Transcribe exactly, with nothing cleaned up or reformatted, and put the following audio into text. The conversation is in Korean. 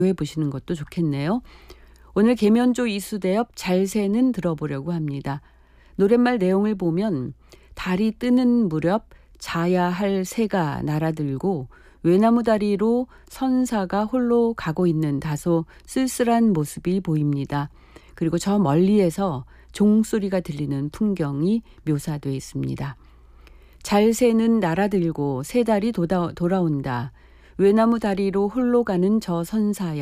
해 보시는 것도 좋겠네요. 오늘 계면조 이수대엽 잘 새는 들어보려고 합니다. 노랫말 내용을 보면 달이 뜨는 무렵 자야 할 새가 날아들고 외나무 다리로 선사가 홀로 가고 있는 다소 쓸쓸한 모습이 보입니다. 그리고 저 멀리에서 종소리가 들리는 풍경이 묘사되어 있습니다. 잘 새는 날아들고 새 달이 도다, 돌아온다. 외나무 다리로 홀로 가는 저 선사야